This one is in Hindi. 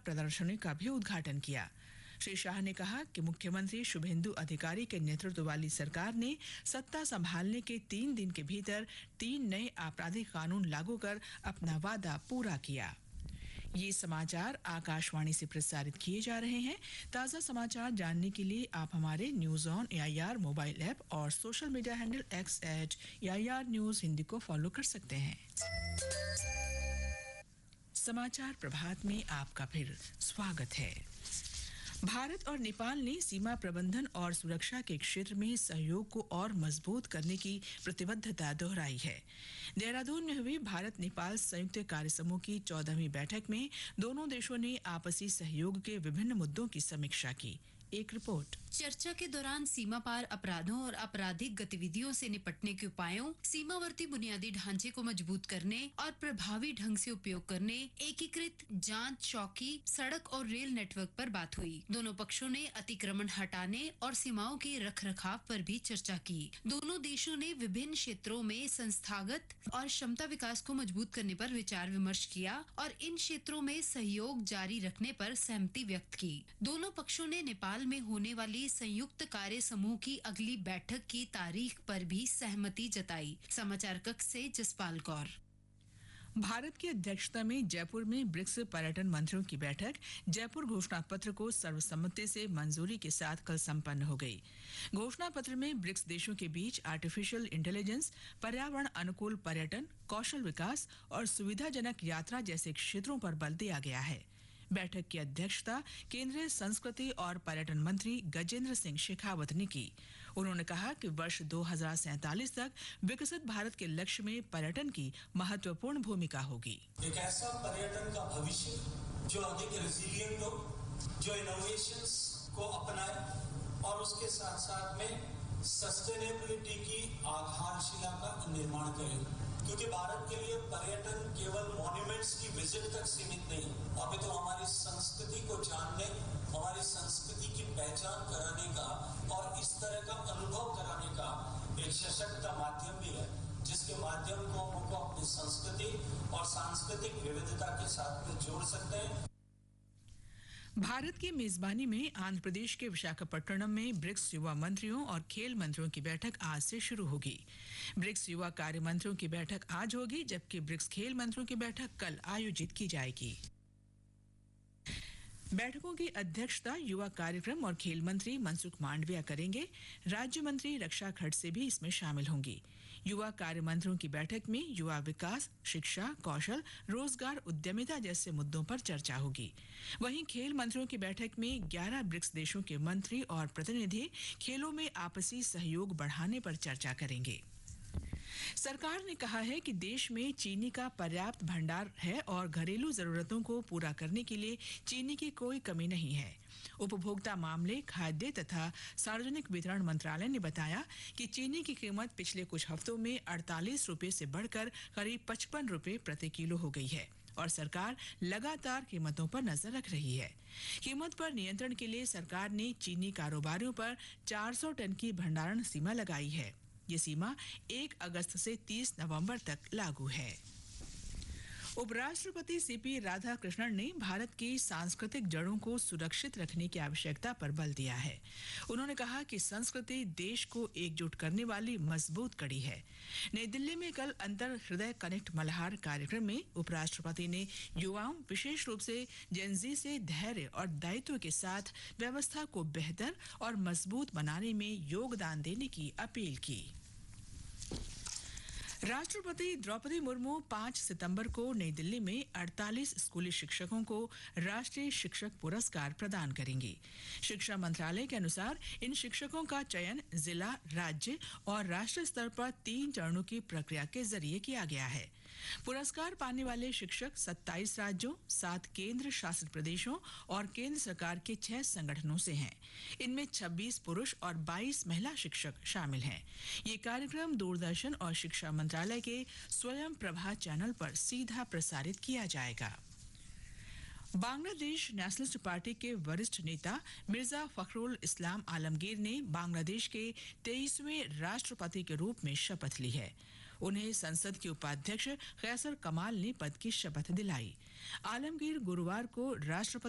प्रदर्शनी का भी उद्घाटन किया। श्री शाह ने कहा कि मुख्यमंत्री शुभेंदु अधिकारी के नेतृत्व वाली सरकार ने सत्ता संभालने के 3 दिन के भीतर 3 नए आपराधिक कानून लागू कर अपना वादा पूरा किया। ये समाचार आकाशवाणी से प्रसारित किए जा रहे हैं। ताज़ा समाचार जानने के लिए आप हमारे news on AIR mobile app और social media handle X@AIR news Hindi को फॉलो कर सकते हैं। समाचार प्रभात में आपका फिर स्वागत है। भारत और नेपाल ने सीमा प्रबंधन और सुरक्षा के क्षेत्र में सहयोग को और मजबूत करने की प्रतिबद्धता दोहराई है। देहरादून में हुई भारत नेपाल संयुक्त कार्य समूह की 14वीं बैठक में दोनों देशों ने आपसी सहयोग के विभिन्न मुद्दों की समीक्षा की। एक रिपोर्ट। चर्चा के दौरान सीमा पार अपराधों और आपराधिक गतिविधियों से निपटने के उपायों, सीमावर्ती बुनियादी ढांचे को मजबूत करने और प्रभावी ढंग से उपयोग करने, एकीकृत जांच चौकी, सड़क और रेल नेटवर्क पर बात हुई। दोनों पक्षों ने अतिक्रमण हटाने और सीमाओं के रखरखाव पर भी चर्चा की। दोनों देशों ने विभिन्न क्षेत्रों में संस्थागत और क्षमता विकास को मजबूत करने पर विचार विमर्श किया और इन क्षेत्रों में सहयोग जारी रखने पर सहमति व्यक्त की। दोनों पक्षों ने नेपाल में होने वाली संयुक्त कार्य समूह की अगली बैठक की तारीख पर भी सहमति जताई। समाचार कक्ष से जसपाल कौर। भारत की अध्यक्षता में जयपुर में ब्रिक्स पर्यटन मंत्रियों की बैठक जयपुर घोषणा पत्र को सर्वसम्मति से मंजूरी के साथ कल संपन्न हो गई। घोषणा पत्र में ब्रिक्स देशों के बीच आर्टिफिशियल इंटेलिजेंस, पर्यावरण अनुकूल पर्यटन, कौशल विकास और सुविधाजनक यात्रा जैसे क्षेत्रों पर बल दिया गया है। बैठक की अध्यक्षता केंद्रीय संस्कृति और पर्यटन मंत्री गजेंद्र सिंह शेखावत ने की। उन्होंने कहा कि वर्ष 2047 तक विकसित भारत के लक्ष्य में पर्यटन की महत्वपूर्ण भूमिका होगी। एक ऐसा पर्यटन का भविष्य जो अधिक रेजिलिएंट हो, जो इनोवेशंस को अपनाए और उसके साथ साथ में सस्टेनेबिलिटी की आधारशिला का निर्माण करे। क्योंकि भारत के लिए पर्यटन केवल मॉन्यूमेंट्स की विजिट तक सीमित नहीं, अभी तो हमारी संस्कृति को जानने, हमारी संस्कृति की पहचान कराने का और इस तरह का अनुभव कराने का एक सशक्त माध्यम भी है, जिसके माध्यम को हमको अपनी संस्कृति और सांस्कृतिक विविधता के साथ में जोड़ सकते हैं। भारत की मेजबानी में आंध्र प्रदेश के विशाखापट्टनम में ब्रिक्स युवा मंत्रियों और खेल मंत्रियों की बैठक आज से शुरू होगी। ब्रिक्स युवा कार्य मंत्रियों की बैठक आज होगी, जबकि ब्रिक्स खेल मंत्रियों की बैठक कल आयोजित की जाएगी। बैठकों की अध्यक्षता युवा कार्यक्रम और खेल मंत्री मनसुख मांडविया करेंगे। राज्य मंत्री रक्षा खड़से भी इसमें शामिल होंगी। युवा कार्य मंत्रियों की बैठक में युवा विकास, शिक्षा, कौशल, रोजगार, उद्यमिता जैसे मुद्दों पर चर्चा होगी। वहीं खेल मंत्रियों की बैठक में 11 ब्रिक्स देशों के मंत्री और प्रतिनिधि खेलों में आपसी सहयोग बढ़ाने पर चर्चा करेंगे। सरकार ने कहा है कि देश में चीनी का पर्याप्त भंडार है और घरेलू जरूरतों को पूरा करने के लिए चीनी की कोई कमी नहीं है। उपभोक्ता मामले, खाद्य तथा सार्वजनिक वितरण मंत्रालय ने बताया कि चीनी की कीमत पिछले कुछ हफ्तों में 48 रुपए से बढ़कर करीब 55 रुपए प्रति किलो हो गई है और सरकार लगातार कीमतों पर नजर रख रही है। कीमत पर नियंत्रण के लिए सरकार ने चीनी कारोबारियों पर 400 टन की भंडारण सीमा लगाई है। ये सीमा 1 अगस्त से 30 नवंबर तक लागू है। उपराष्ट्रपति सीपी राधाकृष्णन ने भारत की सांस्कृतिक जड़ों को सुरक्षित रखने की आवश्यकता पर बल दिया है। उन्होंने कहा कि संस्कृति देश को एकजुट करने वाली मजबूत कड़ी है। नई दिल्ली में कल अंतर हृदय कनेक्ट मल्हार कार्यक्रम में उपराष्ट्रपति ने युवाओं, विशेष रूप से जेनजी से धैर्य और दायित्व के साथ व्यवस्था को बेहतर और मजबूत बनाने में योगदान देने की अपील की। राष्ट्रपति द्रौपदी मुर्मू 5 सितंबर को नई दिल्ली में 48 स्कूली शिक्षकों को राष्ट्रीय शिक्षक पुरस्कार प्रदान करेंगी। शिक्षा मंत्रालय के अनुसार इन शिक्षकों का चयन जिला, राज्य और राष्ट्रीय स्तर पर 3 चरणों की प्रक्रिया के जरिए किया गया है। पुरस्कार पाने वाले शिक्षक 27 राज्यों, 7 केंद्र शासित प्रदेशों और केंद्र सरकार के 6 संगठनों से हैं। इनमें 26 पुरुष और 22 महिला शिक्षक शामिल हैं। ये कार्यक्रम दूरदर्शन और शिक्षा मंत्रालय के स्वयं प्रभा चैनल पर सीधा प्रसारित किया जाएगा। बांग्लादेश नेशनलिस्ट पार्टी के वरिष्ठ नेता मिर्जा फखरुल इस्लाम आलमगीर ने बांग्लादेश के 23वें राष्ट्रपति के रूप में शपथ ली है। उन्हें संसद के उपाध्यक्ष कैसर कमाल ने पद की शपथ दिलाई। आलमगीर गुरुवार को राष्ट्रपति